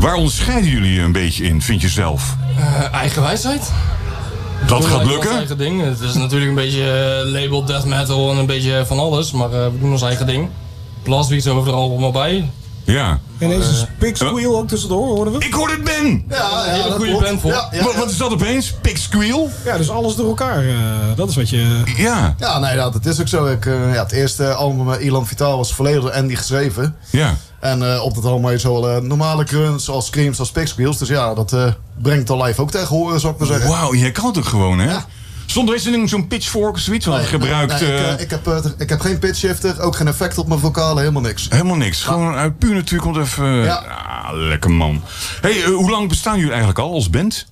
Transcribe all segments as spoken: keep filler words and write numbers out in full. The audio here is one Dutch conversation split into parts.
Waar onderscheiden jullie je een beetje in, vind je zelf? Uh, eigen wijsheid. Dat gaat lukken? Ons eigen ding. Het is natuurlijk een beetje uh, label death metal en een beetje van alles, maar uh, we doen ons eigen ding. Blastbeats overal allemaal bij. Ja. En deze is Pig Squeal ook tussendoor, hoorden we? Ik hoorde Ben! Ja, ja, een hele goede band voor. Ja, ja, ja. Wat is dat opeens? Pig Squeal? Ja, dus alles door elkaar. Uh, dat is wat je... Ja. Ja, nee, dat, het is ook zo. Ik, uh, ja, het eerste album met Ilan Vital was volledig door Andy geschreven. Ja. En uh, op dat album is zowel uh, normale grunts zoals screams als Pig Squeals. Dus ja, dat uh, brengt al live ook tegen horen, zou ik maar zeggen. Wauw, jij kan het ook gewoon, hè? Ja. Zonder is er zo'n pitchfork of zoiets wat nee, gebruikt? Nee, uh... ik, uh, ik, heb, uh, ik heb geen pitchshifter, ook geen effect op mijn vocalen, helemaal niks. Helemaal niks, ja. Gewoon uit puur natuur komt even... Uh... Ja. Ah, lekker man. Hey, uh, hoe lang bestaan jullie eigenlijk al als band?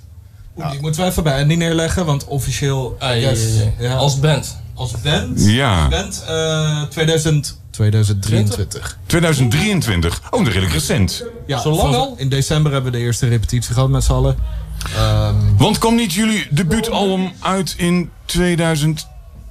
Ja. Die moeten we even bij Andy neerleggen, want officieel... Ah, yes. ja, ja, ja. Als band. Als band? Ja. Als band uh, tweeduizend... tweeduizend drieëntwintig. tweeduizend drieëntwintig? Oh, dat redelijk recent. Ja, zo lang al? In december hebben we de eerste repetitie gehad met z'n allen. Um, Want kwam niet jullie debuutalbum uit in tweeduizend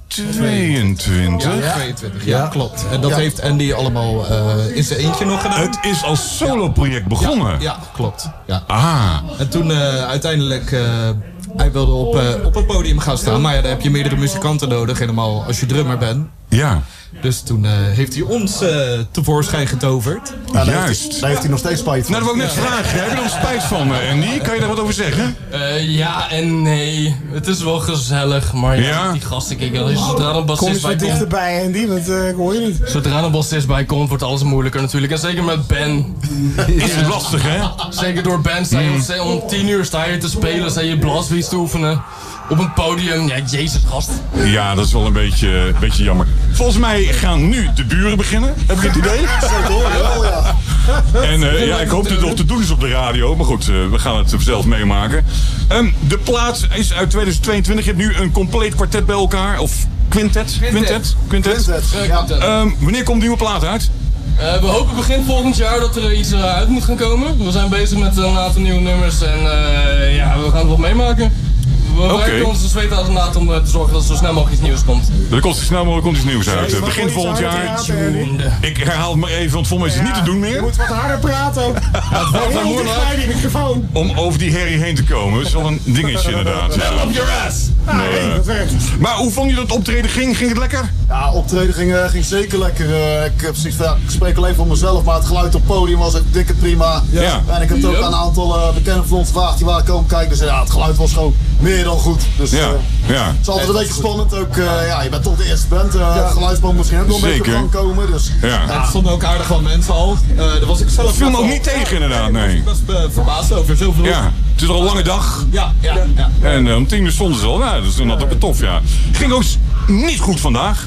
tweeëntwintig? Ja, tweeëntwintig, ja, ja, klopt. En dat ja. heeft Andy allemaal uh, in zijn eentje nog gedaan. Het is als solo-project begonnen? Ja, ja klopt. Ja. Ah. En toen uh, uiteindelijk... Uh, hij wilde op, uh, op het podium gaan staan, maar ja, daar heb je meerdere muzikanten nodig, helemaal als je drummer bent. Ja. Dus toen uh, heeft hij ons uh, tevoorschijn getoverd. Ja, daar Juist. Heeft hij, daar heeft hij nog steeds spijt van. Nou, dat wil ik net ja. vragen. Heb je er nog spijt van, Andy? Kan je daar wat over zeggen? Uh, ja en nee. Het is wel gezellig, maar ja, ja? die gasten, kijk, als je zodra een bassist bij komt... Kom eens wat dichterbij, Andy, want uh, ik hoor je niet. Zodra een bassist bij komt, wordt alles moeilijker natuurlijk. En zeker met Ben. Is het lastig, hè? Zeker door Ben sta je mm. om tien uur sta je te spelen, sta je blastbeats te oefenen. Op een podium, ja, jezus gast. Ja, dat is wel een beetje, een beetje jammer. Volgens mij gaan nu de buren beginnen. Heb ik het idee? Zeker hoor, wel ja. En uh, ja, ik hoop dat het nog te doen is op de radio. Maar goed, uh, we gaan het zelf meemaken. Um, de plaat is uit tweeduizend tweeëntwintig. Je hebt nu een compleet kwartet bij elkaar. Of quintet? Quintet? Quintet? Quintet. Ja, ja. Um, wanneer komt de nieuwe plaat uit? Uh, we hopen begin volgend jaar dat er iets uh, uit moet gaan komen. We zijn bezig met een aantal nieuwe nummers. En uh, ja, we gaan het wel meemaken. We werken okay. ons dus weten als een naad om te zorgen dat er zo snel mogelijk iets nieuws komt. Er komt zo snel mogelijk komt iets nieuws uit. Uh, begin volgend jaar. Ik herhaal het maar even, want volgens mij is het niet te doen meer. Je moet wat harder praten ook. Ja, die microfoon. Om over die herrie heen te komen. Dat is wel een dingetje inderdaad. Ja. Up your ass! Ah, nee, uh, dat werkt. Maar hoe vond je dat optreden ging? Ging het lekker? Ja, optreden ging, uh, ging zeker lekker. Uh, ik, precies, ja, ik spreek alleen voor mezelf, maar het geluid op het podium was echt dikke prima. Ja. Ja. En ik heb ook yep. aan een aantal uh, bekenden van ons gevraagd die waren komen kijken. Dus ja, het geluid was gewoon meer dan goed. Dus ja. Uh, ja. het is altijd een beetje spannend. Ook, uh, ja, je bent toch de eerste band. Uh, ja. Het geluidsband misschien ook nog een beetje van komen. Dus. Ja. Ja, er stonden ook aardig wat mensen al. Uh, daar was ik zelf dat viel me ook niet tegen inderdaad, nee. Ik was uh, verbaasd over zoveel. Ja. Het is al een lange dag. Ja, ja, ja. En uh, om tien uur stonden ze al. Nou, dat is inderdaad ook tof, ja. Ging ook niet goed vandaag.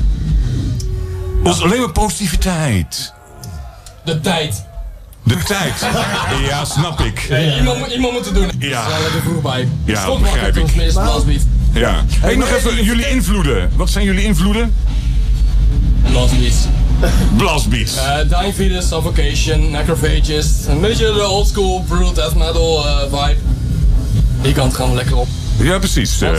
Het was alleen maar positiviteit. De tijd. De tijd. Ja, snap ik. Hey, iemand, iemand moet het doen. Ja. Dus er vroeg bij. Ja, dat begrijp ik. Ja. Hey, nog even jullie invloeden. Wat zijn jullie invloeden? Blastbeats. Blastbeats. Uh, Dying Fetus, Suffocation, Necrophagist. Een beetje de old school brutal death metal uh, vibe. Die kant gaan we lekker op. Ja, precies. Uh,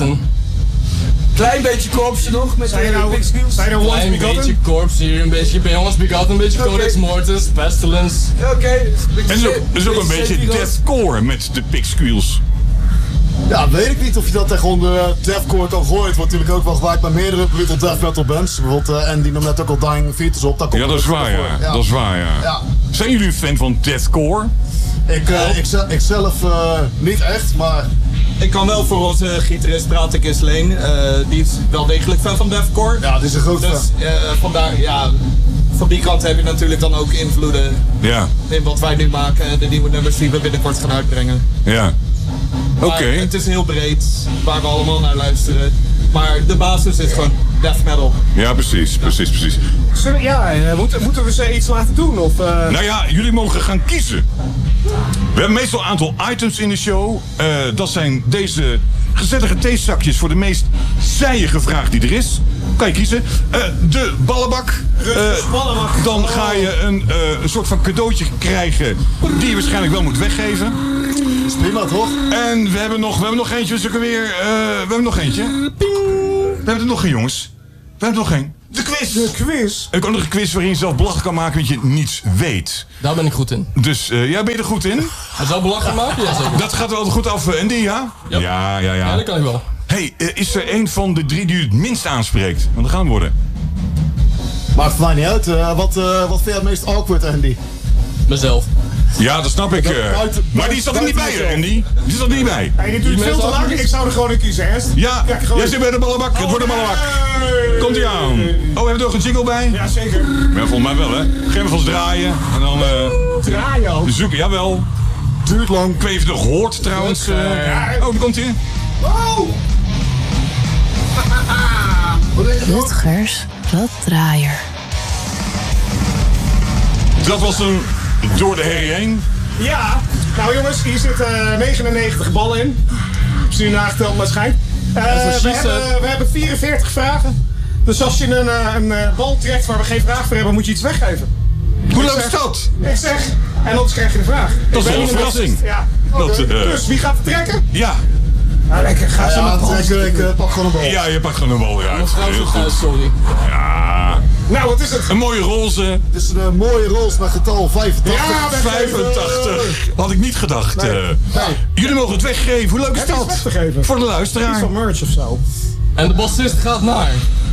Klein beetje korpsje nog met de nou, Pig Squeals. Zijn er Once Begotten? Een beetje korps hier, een beetje bij Once Begotten, een beetje okay. Codex Mortis, Pestilence. Oké. Okay. En zo, is ook een beetje deathcore met de Pig Squeals. Ja, weet ik niet of je dat tegen onder deathcore kan gooien. Het wordt natuurlijk ook wel gewaard bij meerdere brutal death metal bands. Bijvoorbeeld uh, Andy noemde net ook al Dying Fetus op. Dat ja, dat is waar, ja. ja. Dat is waar, ja. ja. Zijn jullie een fan van deathcore? Ik, uh, ik, ik zelf uh, niet echt, maar... Ik kan wel voor onze gitarist praten, Ghislaine. Uh, die is wel degelijk fan van deathcore. Ja, die is een groot dus, fan. Uh, vandaar, ja... Van die kant heb je natuurlijk dan ook invloeden ja. in wat wij nu maken. De nieuwe nummers die we binnenkort gaan uitbrengen. Ja. Oké. Okay. Het is heel breed, waar we allemaal naar luisteren. Maar de basis is gewoon death metal. Ja, precies, precies, precies. Zullen, ja, moeten, moeten we ze iets laten doen? Of, uh... Nou ja, jullie mogen gaan kiezen. We hebben meestal een aantal items in de show. Uh, dat zijn deze gezellige theezakjes voor de meest zijige vraag die er is. Kan je kiezen. Uh, de ballenbak. Uh, dan ga je een, uh, een soort van cadeautje krijgen die je waarschijnlijk wel moet weggeven. Dat is prima, toch? En we hebben nog, we hebben nog eentje, dus ook weer. Uh, we hebben nog eentje. We hebben er nog geen, jongens. We hebben er nog geen. De quiz! De quiz? Een andere quiz waarin je zelf belachelijk kan maken dat je niets weet. Daar ben ik goed in. Dus, uh, ja, ben je er goed in? Hij zou belachelijk maken? Ja, zeker. Dat gaat wel goed af, Andy, ja? Yep. Ja, ja, ja. Ja, dat kan ik wel. Hey, uh, is er een van de drie die u het minst aanspreekt? Want dat gaan we worden. Maakt voor mij niet uit. Uh, wat, uh, wat vind je het meest awkward, Andy? Mezelf. Ja, dat snap ik. Uh, buiten, maar die zat er niet bij, hè, Andy. Die zat er niet bij. Hey, dit duurt veel te lang. Ik zou er gewoon in kiezen, hè? Ja, Kijk, gewoon... jij zit bij de ballenbak. Het wordt een ballenbak. Komt ie aan. Oh, hebben we er nog een jingle bij? Ja, zeker. Ja, volgens mij wel, hè. Geef even vast draaien. En dan... Uh, draaien ook? Zoeken, jawel. Duurt lang. Ik weet niet of je het nog hoort, trouwens. Uh, oh, daar komt ie. Oh! Rutgers Raddraaier. Dat was een door de herrie heen. Ja, nou jongens, hier zitten negenennegentig ballen in. Ik zie u nageteld, maar schijnt. Uh, we, hebben, we hebben vierenveertig vragen. Dus als je een, een, een bal trekt waar we geen vraag voor hebben, moet je iets weggeven. Hoe leuk is dat? Ik zeg, en anders krijg je de vraag. Dat is wel een verrassing. Ja. Dat, uh, dus wie gaat het trekken? Ja. Nou, lekker, ga ze ja, met bal trekken, ik uh, pak gewoon een bal. Ja, je pakt gewoon een bal eruit. Heel goed. Sorry. Ja. Nou, wat is het? Een mooie roze. Het is een uh, mooie roze met getal vijfentachtig. Ja, vijfentachtig. Had ik niet gedacht. Nee. Uh, Nee. Jullie mogen het weggeven. Hoe leuk is Heb je iets dat? weg te geven? Voor de Iets luisteraar. van merch of zo. En de bassist gaat naar...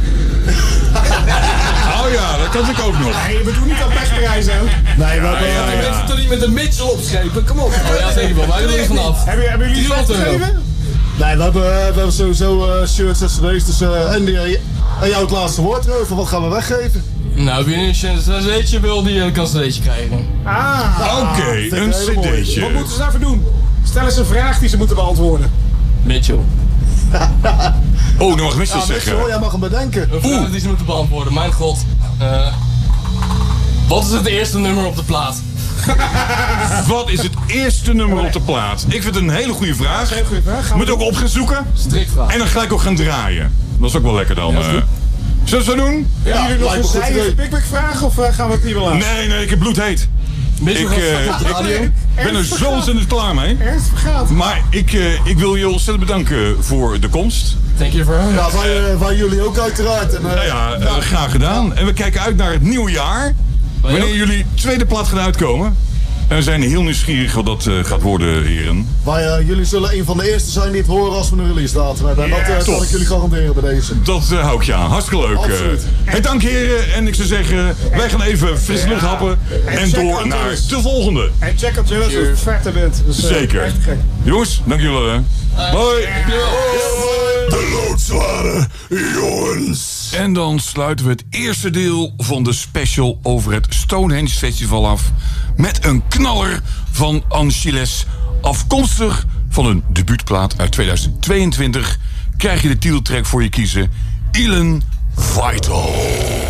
Oh ja, dat kan ik ook nog. Nee, we doen niet aan pechprijzen. Nee, we hebben... ja, Je ja. bent toch niet met een Mitchell opschepen? Kom op. Oh ja, zeker wel. Wij doen er vanaf. Hebben, hebben jullie iets weg te driehonderd euro. geven? Nee, we hebben, we hebben sowieso uh, shirts en cd's. Dus uh, Andy, uh, en jou het laatste woord erover. Wat gaan we weggeven? Nou, wie een cd'tje wil, die uh, kan een cd'tje krijgen. Ah, Oké, okay, vind ik een een hele mooie. cd'tje. wat moeten ze daarvoor doen? Stel eens een vraag die ze moeten beantwoorden. Mitchell. Oh, nou mag ik mis Ja, te zeggen. Mitchell, jij mag hem bedenken. Een vraag die ze moeten beantwoorden. Mijn god. Uh, wat is het eerste nummer op de plaat? Wat is het eerste nummer op de plaat? Ik vind het een hele goede vraag. Heel goede vraag. Gaan Moet we ook op gaan zoeken. Strikvraag. En dan gelijk ook gaan draaien. Dat is ook wel lekker dan. Ja, is goed. Uh, zullen we het zo doen? Hebben jullie nog lijkt een me goed zijige idee. pickwick vragen of uh, gaan we het niet wel aan? Nee, nee, ik heb bloedheet. Mitchell Ik, gaat uh, straks op de radio. Ik ben er zo ontzettend klaar mee. Ernst vergaat. Maar ik, uh, ik wil je ontzettend bedanken voor de komst. Thank you for having Ja, wij, uh, wij jullie ook uiteraard. En, uh, Nou ja, uh, graag gedaan. En we kijken uit naar het nieuwe jaar. Wanneer ook? jullie tweede plaat gaan uitkomen. En we zijn heel nieuwsgierig wat dat uh, gaat worden, heren. wij, uh, jullie zullen een van de eerste zijn die het horen als we een release datum hebben. En dat uh, top. kan ik jullie garanderen bij deze. Dat uh, hou ik je aan. Hartstikke leuk. Absoluut. Uh, hey, dank heren. En ik zou zeggen, wij gaan even frisse lucht happen. En check door out naar this. de volgende. En check out Jillis, hoe vet je bent. Dus, uh, Zeker. echt gek. Jongens, dank jullie wel. Hè. Hoi. De loodzware jongens. En dan sluiten we het eerste deel van de special over het Stonehenge Festival af met een knaller van Anchiles. Afkomstig van een debuutplaat uit tweeduizend tweeëntwintig krijg je de titeltrack voor je kiezen. Elon Vital.